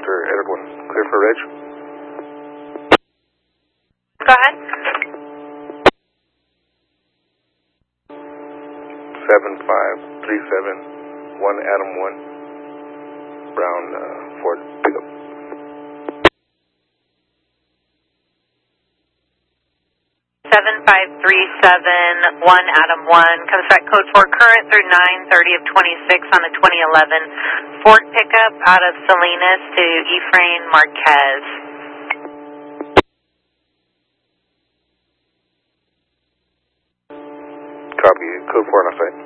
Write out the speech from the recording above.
Center, Edward 1, clear for reg. Go ahead. 7537, 1 Adam 1, Brown Ford pickup. 7537, 1 Adam 1, comes back code 4 current through 9/30 of 26 on a 2011 Ford pickup out of Salinas to Efrain Marquez. Copy, code 4 on our site.